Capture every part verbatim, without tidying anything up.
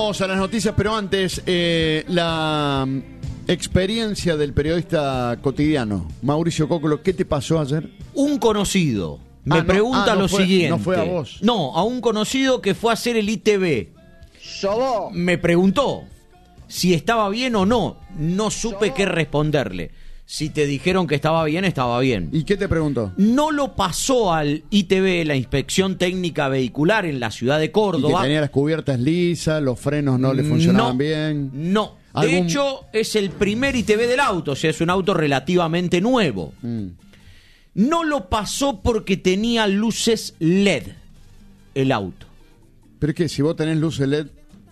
Vamos a las noticias, pero antes, eh, la experiencia del periodista cotidiano. Mauricio Cocolo, ¿qué te pasó ayer? Un conocido me ah, no, pregunta ah, no lo fue, siguiente. No fue a vos. No, a un conocido que fue a hacer el I T V. Sobó. Me preguntó si estaba bien o no. No supe Sobó. qué responderle. Si te dijeron que estaba bien, estaba bien. ¿Y qué te preguntó? No lo pasó al I T V, la Inspección Técnica Vehicular en la ciudad de ¿Y Córdoba. que tenía las cubiertas lisas, los frenos no le funcionaban no, bien? No. De ¿Algún... hecho, es el primer I T V del auto, o sea, es un auto relativamente nuevo. Mm. No lo pasó porque tenía luces L E D el auto. ¿Pero es que si vos tenés luces L E D,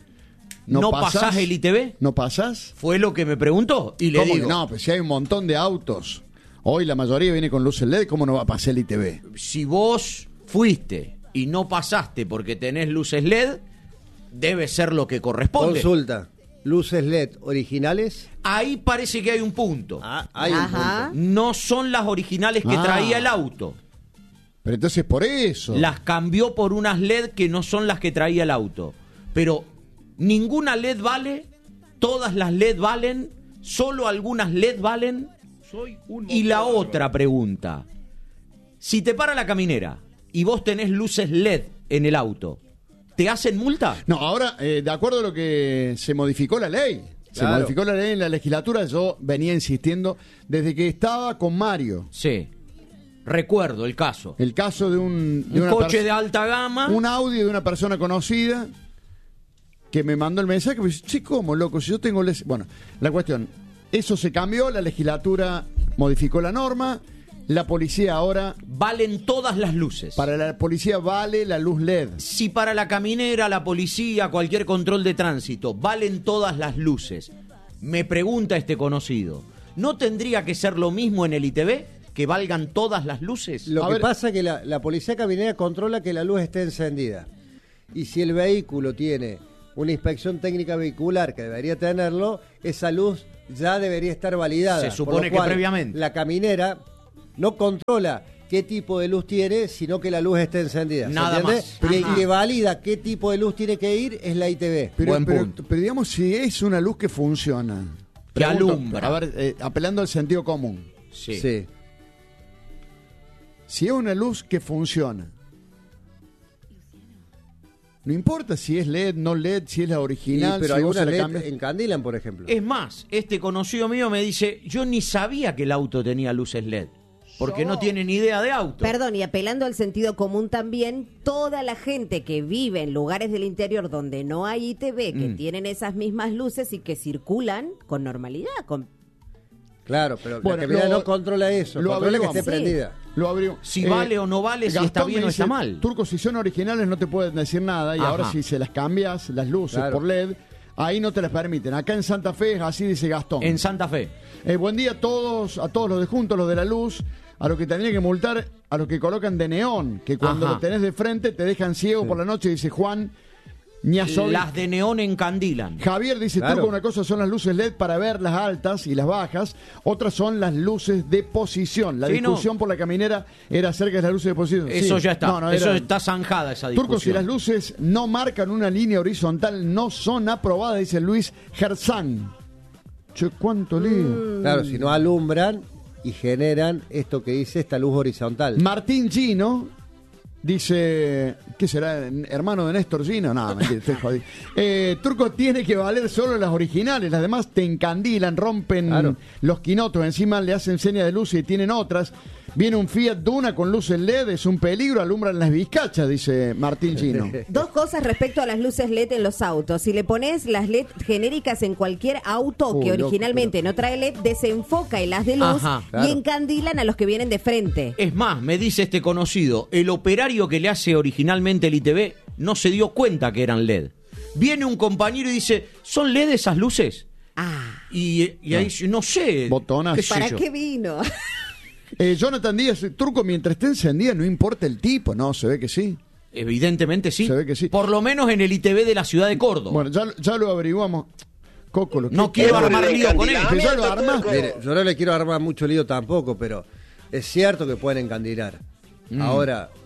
no, ¿No pasás, pasás el I T V? ¿No pasás? Fue lo que me preguntó y le ¿Cómo digo, que no? Pues si hay un montón de autos, hoy la mayoría viene con luces L E D, ¿cómo no va a pasar el I T V? si vos fuiste y no pasaste porque tenés luces L E D, debe ser lo que corresponde. Consulta. ¿Luces L E D originales? Ahí parece que hay un punto. Ah, hay un Ajá. punto. No son las originales que Ah. traía el auto. Pero entonces por eso. Las cambió por unas L E D que no son las que traía el auto. Pero ninguna L E D vale, todas las L E D valen, solo algunas L E D valen. Y la otra pregunta, si te para la caminera y vos tenés luces L E D en el auto, ¿te hacen multa? No, ahora, eh, de acuerdo a lo que se modificó la ley, se Claro. modificó la ley en la legislatura, yo venía insistiendo desde que estaba con Mario. Sí, recuerdo el caso. El caso de un... de Un una coche pers- de alta gama. Un audio de una persona conocida que me mandó el mensaje, me dice, sí, ¿cómo, loco? Si yo tengo... les-". Bueno, la cuestión, eso se cambió, la legislatura modificó la norma, la policía ahora, Valen todas las luces. para la policía vale la luz L E D. Si para la caminera, la policía, cualquier control de tránsito, valen todas las luces, me pregunta este conocido, ¿no tendría que ser lo mismo en el I T V? ¿Que valgan todas las luces? Lo A que ver. pasa es que la, la policía caminera controla que la luz esté encendida. Y si el vehículo tiene una inspección técnica vehicular, que debería tenerlo, esa luz ya debería estar validada. Se Por supone lo que cual, previamente. La caminera no controla qué tipo de luz tiene, sino que la luz esté encendida. ¿se Nada entiende? más. Y el Ajá. que valida qué tipo de luz tiene que ir es la I T V. Pero, Buen pero- punto. pero digamos, si es una luz que funciona. Que Pregunto, alumbra. A ver, eh, apelando al sentido común. Sí. Sí. Si es una luz que funciona, no importa si es L E D, no L E D, si es la Y- original, pero si vos se algunas la L E cambias. D encandilan, por ejemplo. Es más, este conocido mío me dice, yo ni sabía que el auto tenía luces L E D, porque no tiene ni idea de auto. Perdón, y apelando al sentido común también, toda la gente que vive en lugares del interior donde no hay I T V, que Mm. tienen esas mismas luces y que circulan con normalidad, con Claro, pero Bueno, la caminera lo- no controla eso, lo controla que averiguamos. esté Sí. prendida. Lo abrió. Si vale o no vale, si está bien me o está dice, mal. Turco, si son originales no te pueden decir nada y Ajá. ahora si se las cambias, las luces Claro. por L E D, ahí no te las permiten. Acá en Santa Fe es así, dice Gastón. En Santa Fe. Eh, buen día a todos, a todos los de juntos, los de la luz, a los que tendría que multar, a los que colocan de neón, que cuando Ajá. lo tenés de frente te dejan ciego por la noche, dice Juan Ñasovi. Las de neón encandilan. Javier dice, Claro. Turco, una cosa son las luces L E D para ver las altas y las bajas, otras son las luces de posición. La Sí, no. discusión por la caminera era acerca de las luces de posición. Eso Sí. ya está. No, no, Eso era- está zanjada esa discusión. Turco, si las luces no marcan una línea horizontal, no son aprobadas, dice Luis Gerzán. Che, ¿cuánto lío? Claro, si no alumbran y generan esto que dice esta luz horizontal. Martín Gino dice, ¿qué será? ¿Hermano de Néstor Gino? No, mentira, estoy jodido. Eh, Turco, tiene que valer solo las originales, las demás te encandilan, rompen Claro. los quinotos, encima le hacen señas de luz y tienen otras. Viene un Fiat Duna con luces L E D, es un peligro, alumbran las vizcachas, dice Martín Gino. Dos cosas respecto a las luces L E D en los autos. Si le pones las L E D genéricas en cualquier auto Uh, que loco, originalmente no trae L E D, desenfoca en las de luz Ajá, claro. y encandilan a los que vienen de frente. Es más, me dice este conocido, el operario que le hace originalmente el I T V no se dio cuenta que eran L E D. Viene un compañero y dice, ¿son L E D esas luces? Ah, Y, y ahí dice, no sé. Botonas. qué sé ¿para yo. qué vino? Eh, Jonathan Díaz, Turco, mientras esté encendida, no importa el tipo, no, se ve que sí. Evidentemente sí. Se ve que sí. Por lo menos en el I T V de la ciudad de Córdoba. Bueno, ya, ya lo averiguamos. Coco, lo no que- quiero Pero armar el lío con él. Que ya lo armás. Mire, yo no le quiero armar mucho lío tampoco, pero es cierto que pueden encandilar. Mm. Ahora,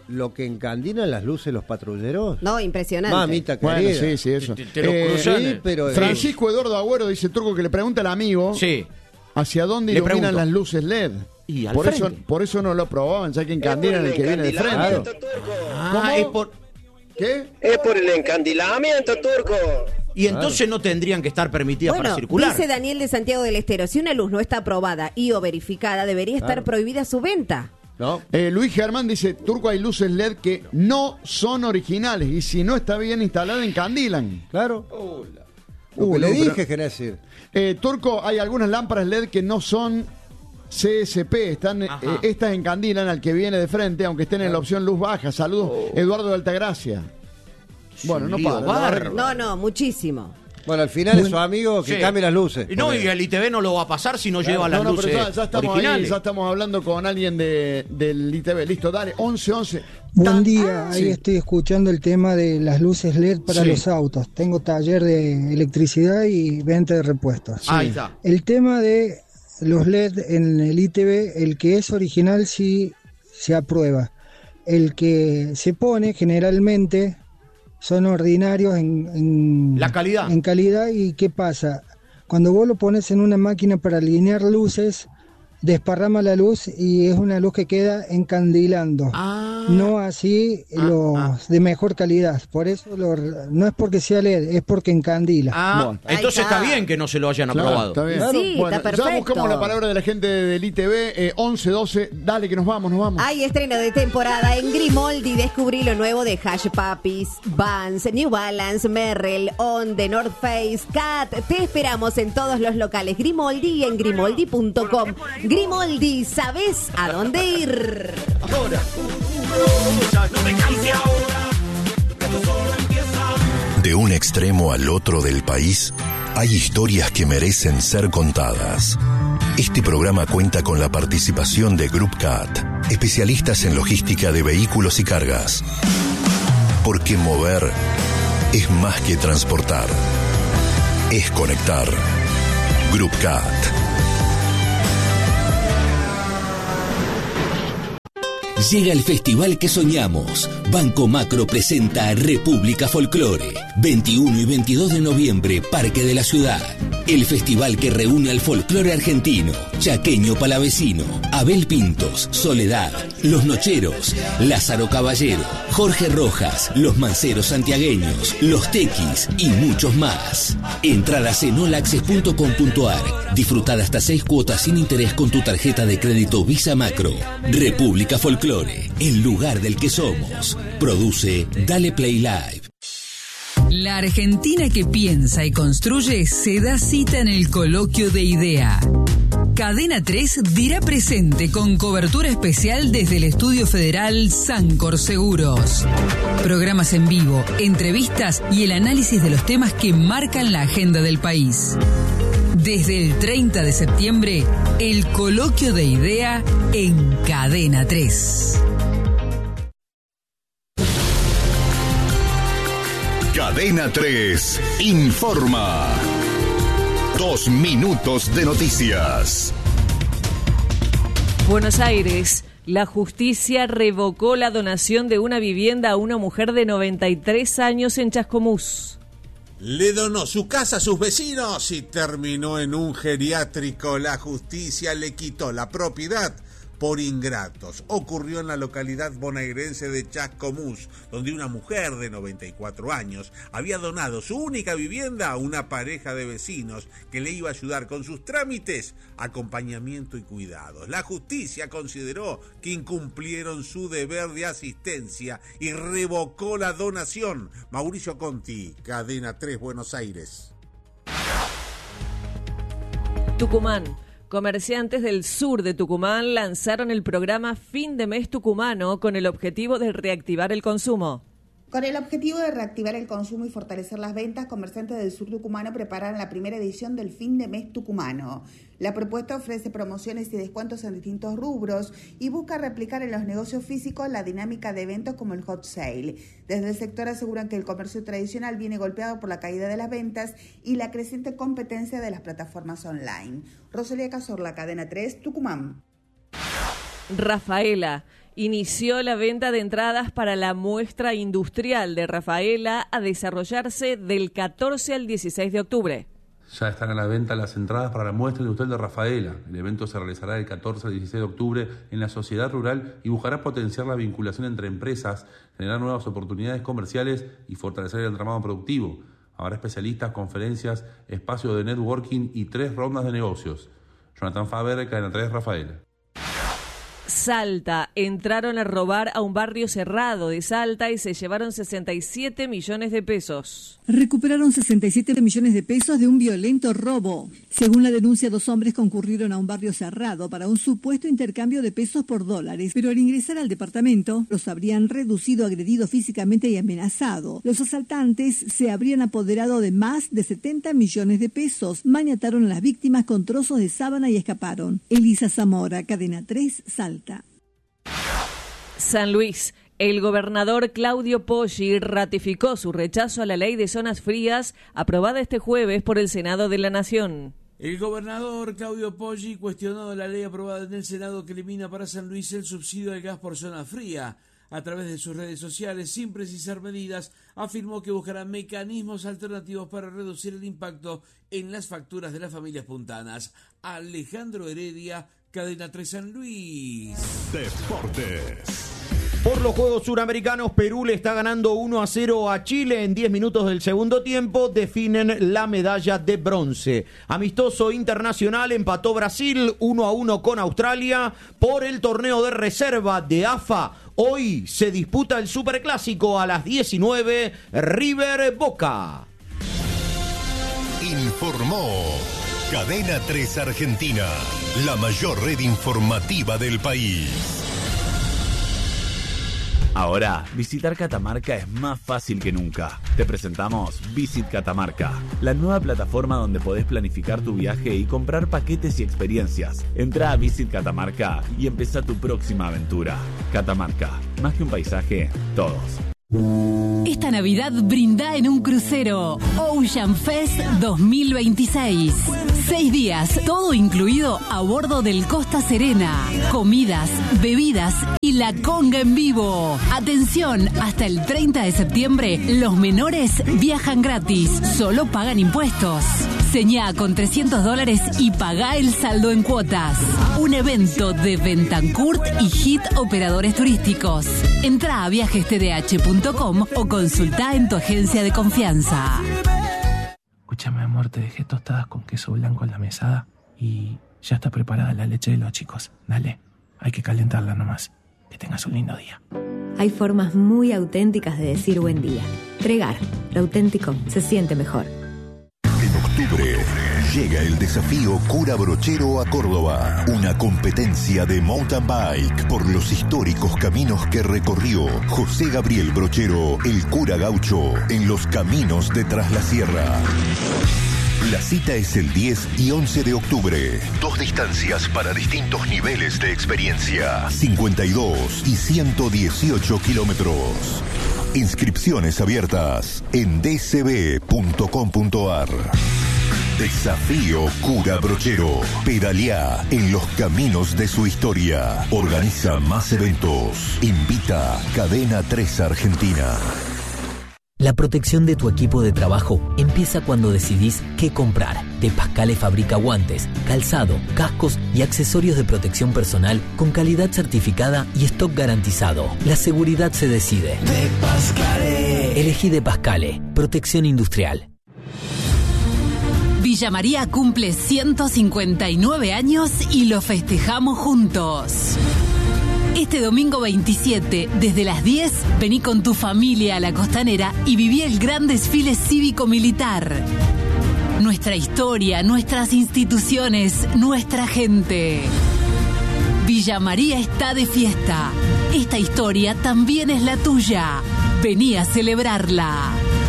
lo que encandilan las luces los patrulleros. No, impresionante. Mamita querida. Bueno, sí, sí, eso. Te- te los Eh, cruzanes. Sí, pero Francisco Eduardo Agüero dice, Turco, que le pregunta al amigo Sí. hacia dónde Le iluminan pregunto. las luces L E D. Y al por eso, frente. por eso no lo probaban, ya que encandilan el que viene de frente. Claro. Ah, ¿Cómo? es por... ¿Qué? Es por el encandilamiento, Turco. Y entonces no tendrían que estar permitidas Bueno, para circular. dice Daniel de Santiago del Estero, si una luz no está aprobada y o verificada, debería estar Claro. prohibida su venta. ¿No? Eh, Luis Germán dice, Turco, hay luces L E D que no son originales y si no está bien instalada, encandilan. Claro. Lo Uh, que le no, dije, pero- Genésir. Eh, Turco, hay algunas lámparas L E D que no son C S P, están, eh, Ajá. estas encandilan al que viene de frente, aunque estén en la opción luz baja. Saludos, Eduardo de Altagracia. Bueno, un no lío para. la bárbaro. verdad que- No, no, muchísimo. Bueno, al final es su amigo que Sí. cambie las luces. No, porque- y el I T V no lo va a pasar si no lleva las No, no, pero luces ya, ya estamos ahí, originales. ya estamos hablando con alguien de, del I T V. Listo, dale, once once. Buen Ta- día, Ah, ahí sí. estoy escuchando el tema de las luces L E D para Sí. los autos. Tengo taller de electricidad y venta de repuestos. Ahí está. El tema de los L E D en el I T V, el que es original sí se aprueba. El que se pone generalmente son ordinarios en, en- La calidad. en calidad. ¿Y qué pasa? Cuando vos lo pones en una máquina para alinear luces, desparrama la luz y es una luz que queda encandilando. Ah. No así Ah, los ah. de mejor calidad. Por eso lo- no es porque sea L E D, es porque encandila. Ah, Bueno. entonces Ahí está. está bien que no se lo hayan Claro, aprobado. está bien. Sí, Bueno, está ya perfecto. buscamos la palabra de la gente del I T V, eh, once doce. Dale, que nos vamos, nos vamos. Hay estreno de temporada en Grimoldi. Descubrí lo nuevo de Hush Puppies, Vans, New Balance, Merrell, On, The North Face, Cat. Te esperamos en todos los locales Grimoldi y en grimoldi punto com. Grimoldi, ¿sabes a dónde ir? Ahora. De un extremo al otro del país, hay historias que merecen ser contadas. Este programa cuenta con la participación de Group Cat, especialistas en logística de vehículos y cargas. Porque mover es más que transportar, es conectar. Group Cat. Llega el festival que soñamos. Banco Macro presenta República Folclore. veintiuno y veintidós de noviembre, Parque de la Ciudad. El festival que reúne al folclore argentino, chaqueño palavecino, Abel Pintos, Soledad, Los Nocheros, Lázaro Caballero, Jorge Rojas, Los Manceros Santiagueños, Los Tequis y muchos más. Entradas en olaxes punto com punto ar. Disfrutad hasta seis cuotas sin interés con tu tarjeta de crédito Visa Macro. República Folclore, el lugar del que somos. Produce Dale Play Live. La Argentina que piensa y construye se da cita en el coloquio de IDEA. Cadena tres dirá presente con cobertura especial desde el Estudio Federal Sancor Seguros. Programas en vivo, entrevistas y el análisis de los temas que marcan la agenda del país. Desde el treinta de septiembre, el coloquio de IDEA en Cadena tres. Cadena tres informa. Dos minutos de noticias. Buenos Aires. La justicia revocó la donación de una vivienda a una mujer de noventa y tres años en Chascomús. Le donó su casa a sus vecinos y terminó en un geriátrico. La justicia le quitó la propiedad por ingratos. Ocurrió en la localidad bonaerense de Chascomús, donde una mujer de noventa y cuatro años había donado su única vivienda a una pareja de vecinos que le iba a ayudar con sus trámites, acompañamiento y cuidados. La justicia consideró que incumplieron su deber de asistencia y revocó la donación. Mauricio Conti, Cadena tres, Buenos Aires. Tucumán. Comerciantes del sur de Tucumán lanzaron el programa Fin de Mes Tucumano con el objetivo de reactivar el consumo. Con el objetivo de reactivar el consumo y fortalecer las ventas, comerciantes del sur tucumano prepararon la primera edición del Fin de Mes Tucumano. La propuesta ofrece promociones y descuentos en distintos rubros y busca replicar en los negocios físicos la dinámica de eventos como el hot sale. Desde el sector aseguran que el comercio tradicional viene golpeado por la caída de las ventas y la creciente competencia de las plataformas online. Rosalía Cazorla, Cadena tres, Tucumán. Rafaela. inició la venta de entradas para la muestra industrial de Rafaela a desarrollarse del catorce al dieciséis de octubre. Ya están a la venta las entradas para la muestra industrial de Rafaela. El evento se realizará del catorce al dieciséis de octubre en la sociedad rural y buscará potenciar la vinculación entre empresas, generar nuevas oportunidades comerciales y fortalecer el entramado productivo. Habrá especialistas, conferencias, espacios de networking y tres rondas de negocios. Jonathan Faber, Cadena tres, Rafaela. Salta. Entraron a robar a un barrio cerrado de Salta y se llevaron sesenta y siete millones de pesos. Recuperaron sesenta y siete millones de pesos de un violento robo. Según la denuncia, dos hombres concurrieron a un barrio cerrado para un supuesto intercambio de pesos por dólares, pero al ingresar al departamento los habrían reducido, agredido físicamente y amenazado. Los asaltantes se habrían apoderado de más de setenta millones de pesos, maniataron a las víctimas con trozos de sábana y escaparon. Elisa Zamora, Cadena tres, Salta. San Luis. El gobernador Claudio Poggi ratificó su rechazo a la ley de zonas frías aprobada este jueves por el Senado de la Nación. El gobernador Claudio Poggi cuestionó la ley aprobada en el Senado que elimina para San Luis el subsidio al gas por zona fría. A través de sus redes sociales, sin precisar medidas, afirmó que buscará mecanismos alternativos para reducir el impacto en las facturas de las familias puntanas. Alejandro Heredia, Cadena tres San Luis. Deportes. Por los Juegos Suramericanos, Perú le está ganando uno a cero a Chile en diez minutos del segundo tiempo. Definen la medalla de bronce. Amistoso internacional, empató Brasil uno a uno con Australia. Por el torneo de reserva de A F A, hoy se disputa el Superclásico a las diecinueve, River Boca. Informó Cadena tres Argentina, la mayor red informativa del país. Ahora, visitar Catamarca es más fácil que nunca. Te presentamos Visit Catamarca, la nueva plataforma donde podés planificar tu viaje y comprar paquetes y experiencias. Entrá a Visit Catamarca y empezá tu próxima aventura. Catamarca, más que un paisaje, todos. Esta Navidad brinda en un crucero. Ocean Fest dos mil veintiséis. Seis días, todo incluido a bordo del Costa Serena. Comidas, bebidas y la conga en vivo. Atención, hasta el treinta de septiembre, los menores viajan gratis. Solo pagan impuestos. Señá con trescientos dólares y pagá el saldo en cuotas. Un evento de Bentancourt y Hit Operadores Turísticos. Entrá a viajes t d h punto com o consultá en tu agencia de confianza. Escúchame, amor, te dejé tostadas con queso blanco en la mesada y ya está preparada la leche de los chicos. Dale, hay que calentarla nomás. Que tengas un lindo día. Hay formas muy auténticas de decir buen día. Pregar, lo auténtico se siente mejor. En octubre llega el desafío Cura Brochero a Córdoba, una competencia de mountain bike por los históricos caminos que recorrió José Gabriel Brochero, el cura gaucho, en los caminos de Tras la Sierra. La cita es el diez y once de octubre. Dos distancias para distintos niveles de experiencia. cincuenta y dos y ciento dieciocho kilómetros. Inscripciones abiertas en d c b punto com punto a r. Desafío Cura Brochero. Pedaleá en los caminos de su historia. Organiza más eventos. Invita Cadena tres Argentina. La protección de tu equipo de trabajo empieza cuando decidís qué comprar. De Pascale fabrica guantes, calzado, cascos y accesorios de protección personal con calidad certificada y stock garantizado. La seguridad se decide. De Pascale. Elegí De Pascale. Protección industrial. Villa María cumple ciento cincuenta y nueve años y lo festejamos juntos. Este domingo veintisiete, desde las diez, vení con tu familia a la Costanera y viví el gran desfile cívico-militar. Nuestra historia, nuestras instituciones, nuestra gente. Villa María está de fiesta. Esta historia también es la tuya. Vení a celebrarla.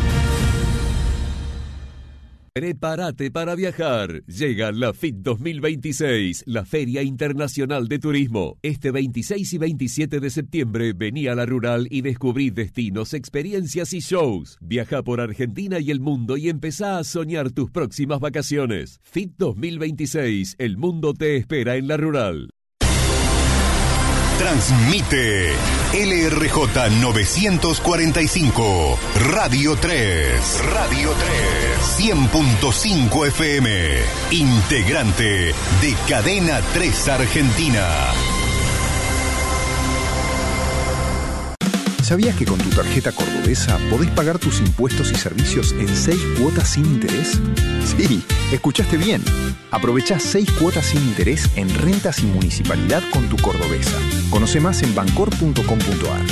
Prepárate para viajar. Llega la F I T dos mil veintiséis, la Feria Internacional de Turismo. Este veintiséis y veintisiete de septiembre vení a la Rural y descubrí destinos, experiencias y shows. Viaja por Argentina y el mundo y empezá a soñar tus próximas vacaciones. F I T dos mil veintiséis, el mundo te espera en la Rural. Transmite L R J novecientos cuarenta y cinco, Radio tres. Radio tres. cien punto cinco F M. Integrante de Cadena tres Argentina. ¿Sabías que con tu tarjeta cordobesa podés pagar tus impuestos y servicios en seis cuotas sin interés? Sí, escuchaste bien. Aprovechá seis cuotas sin interés en rentas y municipalidad con tu cordobesa. Conoce más en bancor punto com punto a r.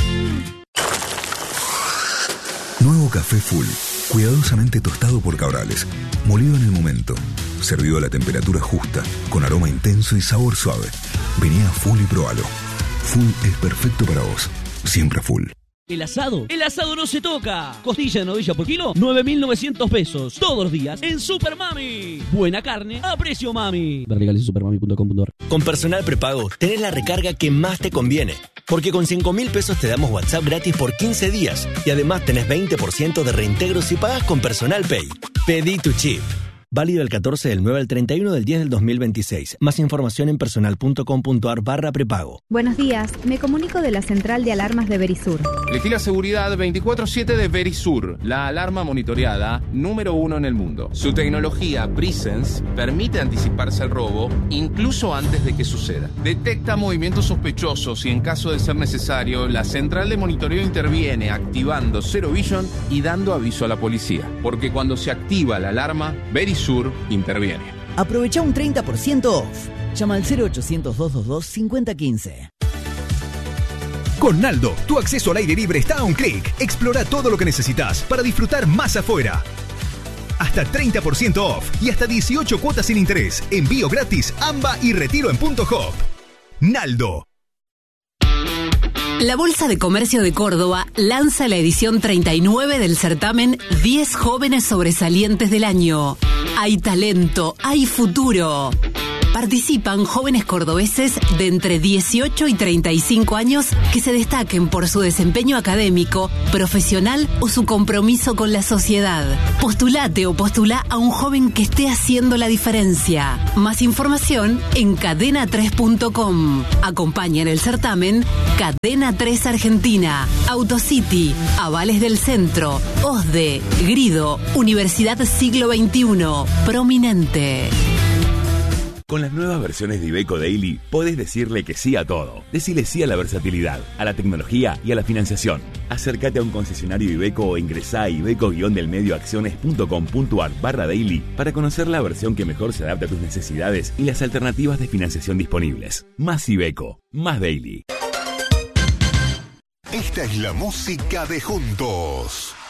Nuevo café Full, cuidadosamente tostado por Cabrales, molido en el momento, servido a la temperatura justa, con aroma intenso y sabor suave. Vení a Full y probalo. Full es perfecto para vos, siempre Full. El asado, el asado no se toca. Costilla de novilla por kilo, nueve mil novecientos pesos. Todos los días en Super Mami. Buena carne a precio mami. Ver legales en supermami punto com punto a r. Con Personal Prepago tenés la recarga que más te conviene. Porque con cinco mil pesos te damos WhatsApp gratis por quince días. Y además tenés veinte por ciento de reintegro si pagas con Personal Pay. Pedí tu chip. Válido del catorce del nueve al treinta y uno del diez del dos mil veintiséis. Más información en personal punto com punto a r barra prepago. Buenos días, me comunico de la central de alarmas de Verisur. Elegí la seguridad veinticuatro siete de Verisur, la alarma monitoreada número uno en el mundo. Su tecnología Presence permite anticiparse al robo incluso antes de que suceda. Detecta movimientos sospechosos y en caso de ser necesario, la central de monitoreo interviene activando Zero Vision y dando aviso a la policía. Porque cuando se activa la alarma, Verisur Sur interviene. Aprovecha un treinta por ciento off. Llama al cero ochocientos, doscientos veintidós, cincuenta quince. Con Naldo, tu acceso al aire libre está a un clic. Explora todo lo que necesitas para disfrutar más afuera. Hasta treinta por ciento off y hasta dieciocho cuotas sin interés. Envío gratis, AMBA y retiro en Punto Hop. Naldo. La Bolsa de Comercio de Córdoba lanza la edición treinta y nueve del certamen diez jóvenes sobresalientes del año. Hay talento, hay futuro. Participan jóvenes cordobeses de entre dieciocho y treinta y cinco años que se destaquen por su desempeño académico, profesional o su compromiso con la sociedad. Postulate o postulá a un joven que esté haciendo la diferencia. Más información en cadena tres punto com. Acompañan el certamen Cadena tres Argentina, Autocity, Avales del Centro, OSDE, Grido, Universidad Siglo veintiuno, Prominente. Con las nuevas versiones de Iveco Daily, podés decirle que sí a todo. Decile sí a la versatilidad, a la tecnología y a la financiación. Acércate a un concesionario Iveco o ingresá a iveco-delmedioacciones punto com punto a r barra daily para conocer la versión que mejor se adapta a tus necesidades y las alternativas de financiación disponibles. Más Iveco, más Daily. Esta es la música de Juntos.